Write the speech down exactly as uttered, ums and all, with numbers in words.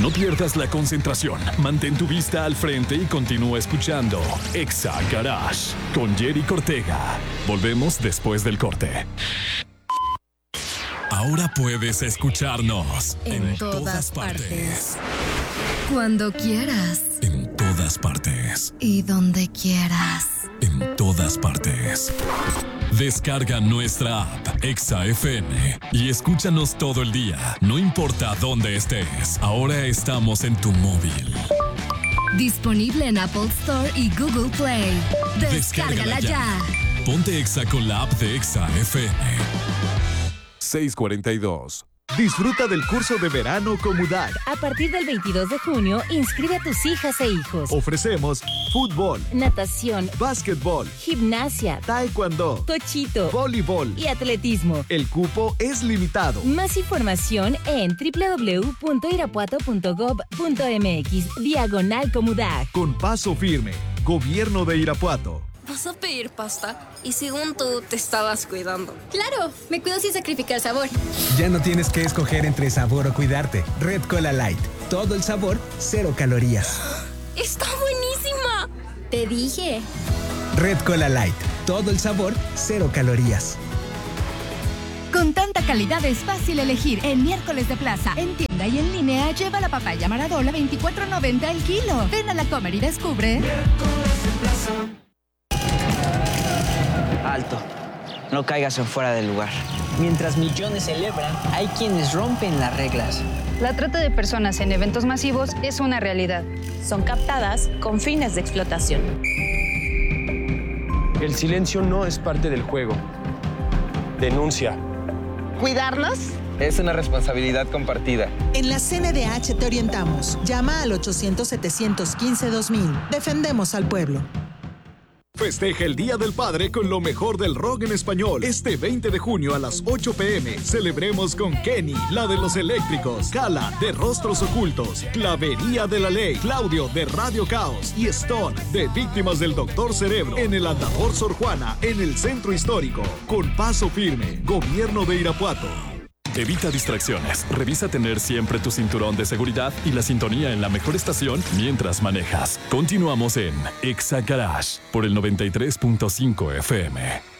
No pierdas la concentración. Mantén tu vista al frente y continúa escuchando Exa Garage con Jerry Cortega. Volvemos después del corte. Ahora puedes escucharnos en, en todas, todas partes. partes. Cuando quieras. En todas partes. Y donde quieras. En todas partes. Descarga nuestra app Exa F M y escúchanos todo el día, no importa dónde estés. Ahora estamos en tu móvil. Disponible en Apple Store y Google Play. Descárgala, Descárgala ya. ya. Ponte Exa con la app de Exa F M. seis cuarenta y dos. Disfruta del curso de verano Comudac. A partir del veintidós de junio, inscribe a tus hijas e hijos. Ofrecemos fútbol, natación, básquetbol, gimnasia, taekwondo, tochito, voleibol y atletismo. El cupo es limitado. Más información en doble u doble u doble u punto irapuato punto gob punto eme equis diagonal Comudac. Con paso firme, Gobierno de Irapuato. ¿Vas a pedir pasta? Y según tú te estabas cuidando. ¡Claro! Me cuido sin sacrificar sabor. Ya no tienes que escoger entre sabor o cuidarte. Red Cola Light. Todo el sabor, cero calorías. ¡Está buenísima! Te dije. Red Cola Light. Todo el sabor, cero calorías. Con tanta calidad es fácil elegir en Miércoles de Plaza. En tienda y en línea, lleva la papaya Maradol a veinticuatro noventa el kilo. Ven a la Comer y descubre. Miércoles de Plaza. Alto, no caigas en fuera del lugar. Mientras millones celebran, hay quienes rompen las reglas. La trata de personas en eventos masivos es una realidad. Son captadas con fines de explotación. El silencio no es parte del juego. Denuncia. ¿Cuidarnos? Es una responsabilidad compartida. En la C N D H te orientamos. Llama al ochocientos, setecientos quince, dos mil. Defendemos al pueblo. Festeja el Día del Padre con lo mejor del rock en español. Este veinte de junio a las ocho pm. Celebremos con Kenny, la de los eléctricos, Cala, de Rostros Ocultos, Clavería de la Ley, Claudio, de Radio Caos y Stone, de Víctimas del Doctor Cerebro, en el Andador Sor Juana, en el Centro Histórico. Con paso firme, Gobierno de Irapuato. Evita distracciones. Revisa tener siempre tu cinturón de seguridad y la sintonía en la mejor estación mientras manejas. Continuamos en Exa Garage por el noventa y tres punto cinco F M.